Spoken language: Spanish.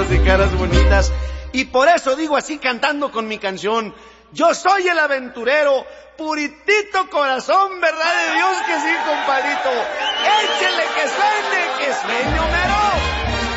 ojos y caras bonitas. Y por eso digo así cantando con mi canción: yo soy el aventurero, puritito corazón, verdad de Dios que sí, compadrito. Échele que suene mero.